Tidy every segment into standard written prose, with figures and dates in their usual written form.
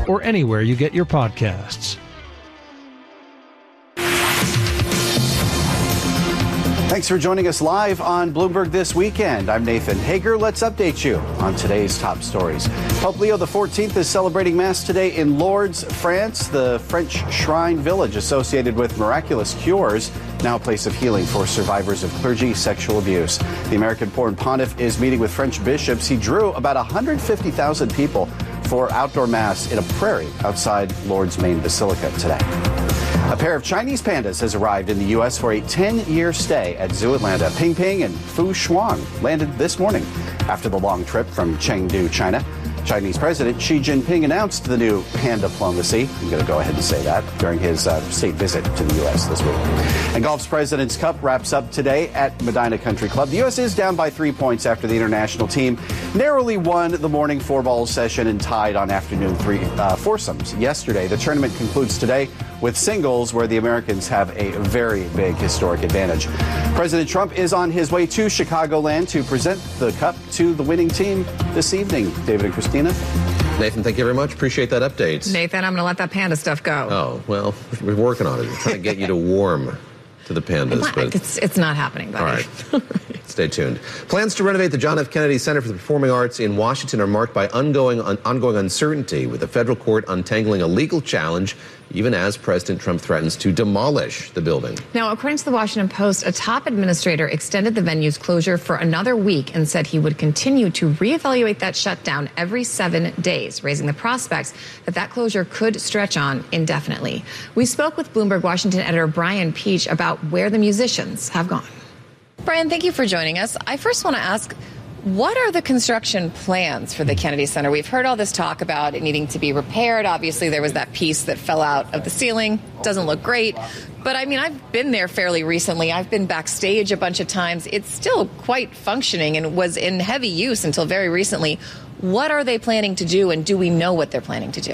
or anywhere you get your podcasts. Thanks for joining us live on Bloomberg This Weekend. I'm Nathan Hager. Let's update you on today's top stories. Pope Leo XIV is celebrating Mass today in Lourdes, France. The French shrine village associated with miraculous cures, now a place of healing for survivors of clergy sexual abuse. The American-born pontiff is meeting with French bishops. He drew about 150,000 people for outdoor Mass in a prairie outside Lourdes' main basilica today. A pair of Chinese pandas has arrived in the U.S. for a 10-year stay at Zoo Atlanta. Ping Ping and Fu Shuang landed this morning after the long trip from Chengdu, China. Chinese President Xi Jinping announced the new panda diplomacy. I'm going to go ahead and say that during his state visit to the U.S. this week. And golf's President's Cup wraps up today at Medina Country Club. The U.S. is down by 3 points after the international team narrowly won the morning four-ball session and tied on afternoon foursomes yesterday. The tournament concludes today with singles, where the Americans have a very big historic advantage. President Trump is on his way to Chicagoland to present the cup to the winning team this evening. David and Christina. Nathan, thank you very much. Appreciate that update. Nathan, I'm going to let that panda stuff go. Oh, well, we're working on it. We're trying to get you to warm to the pandas. But it's not happening, buddy. All right. Stay tuned. Plans to renovate the John F. Kennedy Center for the Performing Arts in Washington are marked by ongoing uncertainty, with the federal court untangling a legal challenge even as President Trump threatens to demolish the building. Now, according to the Washington Post, a top administrator extended the venue's closure for another week and said he would continue to reevaluate that shutdown every 7 days, raising the prospects that that closure could stretch on indefinitely. We spoke with Bloomberg Washington editor Brian Peach about where the musicians have gone. Brian, thank you for joining us. I first want to ask, what are the construction plans for the Kennedy Center? We've heard all this talk about it needing to be repaired. Obviously, there was that piece that fell out of the ceiling. Doesn't look great. But, I mean, I've been there fairly recently. I've been backstage a bunch of times. It's still quite functioning and was in heavy use until very recently. What are they planning to do, and do we know what they're planning to do?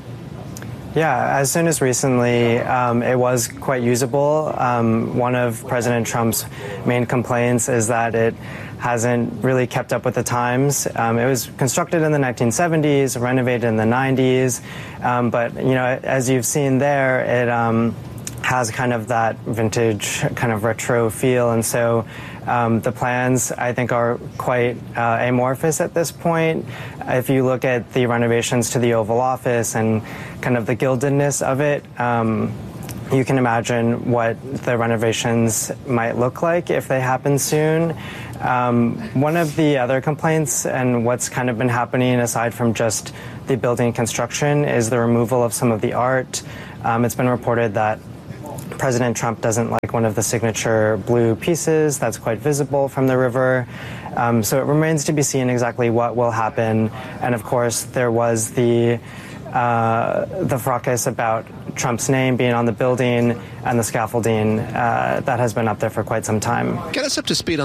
Yeah, as soon as recently, it was quite usable. One of President Trump's main complaints is that it hasn't really kept up with the times. It was constructed in the 1970s, renovated in the 90s, but, you know, as you've seen there, it has kind of that vintage kind of retro feel, and so the plans, I think, are quite amorphous at this point. If you look at the renovations to the Oval Office and kind of the gildedness of it, you can imagine what the renovations might look like if they happen soon. One of the other complaints, and what's kind of been happening aside from just the building construction, is the removal of some of the art. It's been reported that President Trump doesn't like one of the signature blue pieces that's quite visible from the river. So it remains to be seen exactly what will happen. And of course, there was the fracas about Trump's name being on the building and the scaffolding that has been up there for quite some time. Get us up to speed on